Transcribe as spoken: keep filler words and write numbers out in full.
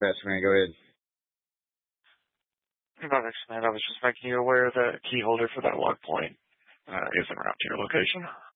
That's man, go ahead. Not next, man. I was just making you aware that key holder for that log point uh, isn't around to your location.